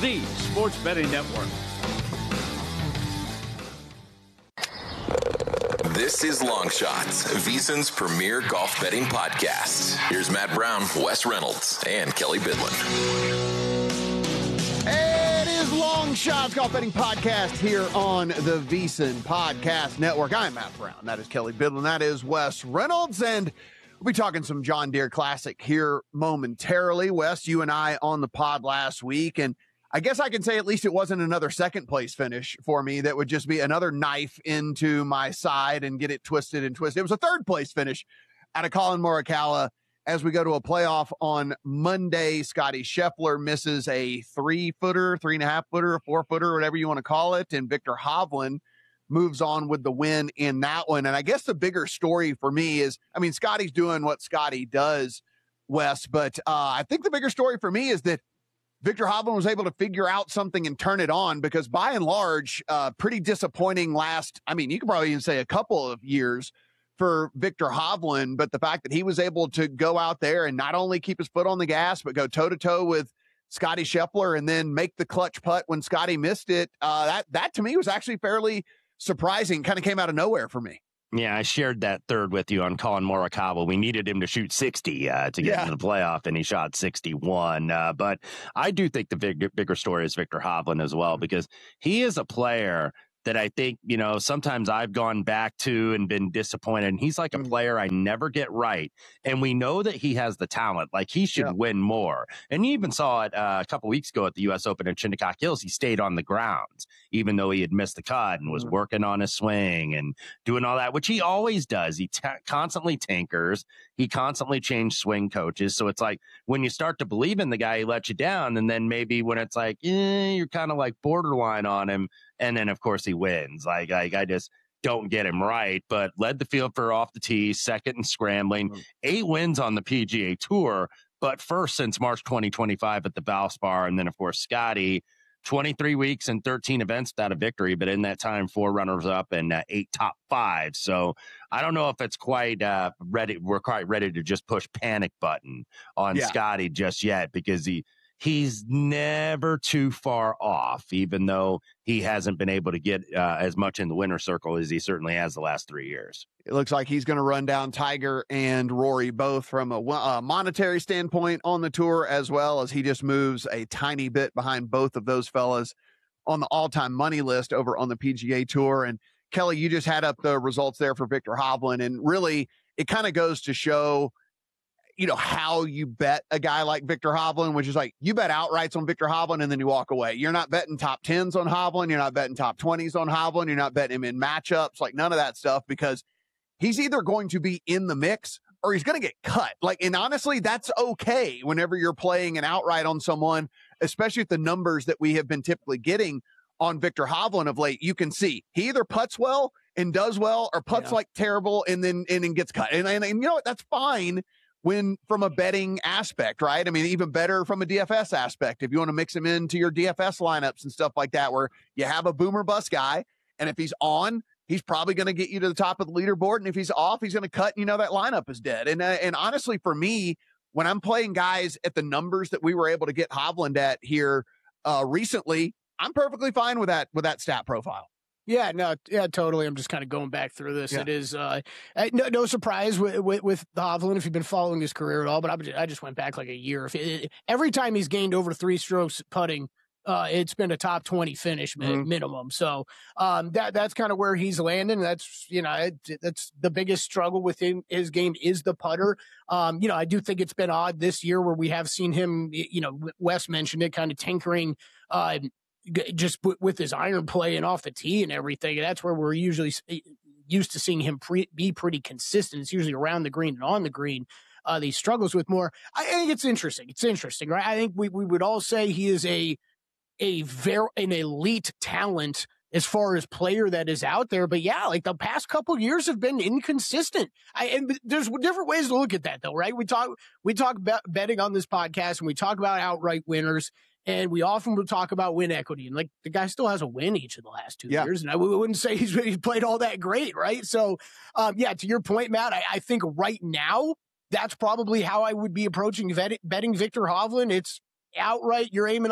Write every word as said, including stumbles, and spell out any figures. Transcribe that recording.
the Sports Betting Network. This is Long Shots, VSiN's premier golf betting podcast. Here's Matt Brown, Wes Reynolds, and Kelly Bidlin. It is Long Shots Golf Betting Podcast here on the VSiN Podcast Network. I'm Matt Brown. That is Kelly Bidlin. That is Wes Reynolds. And we'll be talking some John Deere Classic here momentarily. Wes, you and I on the pod last week, and I guess I can say at least it wasn't another second place finish for me. That would just be another knife into my side and get it twisted and twisted. It was a third place finish out of Colin Morikawa as we go to a playoff on Monday. Scotty Scheffler misses a three footer, three and a half footer, four footer, whatever you want to call it. And Viktor Hovland moves on with the win in that one. And I guess the bigger story for me is, I mean, Scotty's doing what Scotty does, Wes, but uh, I think the bigger story for me is that Viktor Hovland was able to figure out something and turn it on, because by and large, uh, pretty disappointing last, I mean, you could probably even say a couple of years for Viktor Hovland, but the fact that he was able to go out there and not only keep his foot on the gas, but go toe to toe with Scotty Scheffler and then make the clutch putt when Scotty missed it. Uh, that, that to me was actually fairly surprising, kind of came out of nowhere for me. Yeah, I shared that third with you on Colin Morikawa. We needed him to shoot sixty uh, to get yeah. into the playoff, and he shot sixty-one. Uh, but I do think the big, bigger story is Viktor Hovland as well, because he is a player that I think, you know, sometimes I've gone back to and been disappointed. And he's like a player I never get right. And we know that he has the talent. Like, he should yeah. win more. And you even saw it uh, a couple weeks ago at the U S Open in Shinnecock Hills. He stayed on the grounds, even though he had missed the cut and was mm-hmm. working on his swing and doing all that, which he always does. He t- constantly tinkers. He constantly changes swing coaches. So it's like, when you start to believe in the guy, he lets you down. And then maybe when it's like, eh, you're kind of like borderline on him. And then, of course, he wins. Like, like I just don't get him right, but led the field for off the tee, second and scrambling, mm-hmm. eight wins on the P G A Tour, but first since March twenty twenty-five at the Valspar. And then, of course, Scotty, twenty-three weeks and thirteen events without a victory, but in that time, four runners up and uh, eight top fives. So I don't know if it's quite uh, ready. We're quite ready to just push panic button on yeah. Scotty just yet, because he, He's never too far off, even though he hasn't been able to get uh, as much in the winner's circle as he certainly has the last three years. It looks like he's going to run down Tiger and Rory both from a, a monetary standpoint on the tour, as well as he just moves a tiny bit behind both of those fellas on the all-time money list over on the P G A Tour. And Kelly, you just had up the results there for Viktor Hovland, and really it kind of goes to show, you know, how you bet a guy like Viktor Hovland, which is like, you bet outrights on Viktor Hovland and then you walk away. You're not betting top tens on Hovland. You're not betting top twenties on Hovland. You're not betting him in matchups, like none of that stuff, because he's either going to be in the mix or he's going to get cut. Like, and honestly, that's okay whenever you're playing an outright on someone, especially with the numbers that we have been typically getting on Viktor Hovland of late. You can see he either putts well and does well, or putts yeah. like terrible and then, and then gets cut. And, and, and you know what? That's fine. When from a betting aspect, right? I mean, even better from a D F S aspect. If you want to mix him into your D F S lineups and stuff like that, where you have a boomer bust guy, and if he's on, he's probably going to get you to the top of the leaderboard. And if he's off, he's going to cut, and you know, that lineup is dead. And, uh, and honestly, for me, when I'm playing guys at the numbers that we were able to get Hovland at here uh, recently, I'm perfectly fine with that, with that stat profile. Yeah, no, yeah, totally. I'm just kind of going back through this. Yeah. It is uh, no, no surprise with, with, with Hovland if you've been following his career at all, but I just went back like a year. If it, every time he's gained over three strokes putting, uh, it's been a top twenty finish mm-hmm. minimum. So um, that that's kind of where he's landing. That's, you know, it, that's the biggest struggle with him, his game is the putter. Um, you know, I do think it's been odd this year where we have seen him, you know, Wes mentioned it, kind of tinkering, uh, just with his iron play and off the tee and everything. That's where we're usually used to seeing him pre- be pretty consistent. It's usually around the green and on the green. Uh, that he struggles with more. I think it's interesting. It's interesting, right? I think we, we would all say he is a, a very, an elite talent as far as player that is out there. But yeah, like the past couple of years have been inconsistent. I, and there's different ways to look at that though, right? We talk, we talk about betting on this podcast and we talk about outright winners. And we often will talk about win equity. And like the guy still has a win each of the last two yeah. years. And I wouldn't say he's, he's played all that great, right? So, um, yeah, to your point, Matt, I, I think right now, that's probably how I would be approaching vet, betting Viktor Hovland. It's outright, you're aiming